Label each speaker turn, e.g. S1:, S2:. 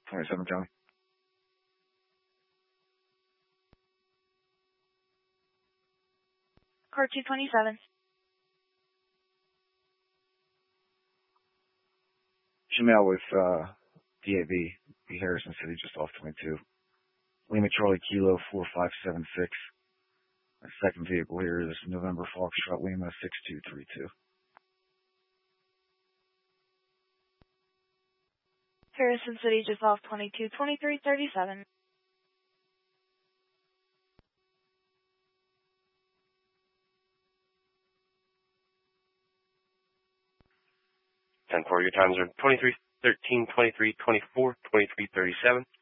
S1: 27 County.
S2: Car 227.
S1: Jamel with DAB, B. Harrison City, just off 22. Lima Charlie Kilo 4576. My second vehicle here is November Foxtrot Lima 6232.
S2: Harrison City, just off 22, 2337.
S3: 10-4, your times are 23:13, 23:24, 23:37.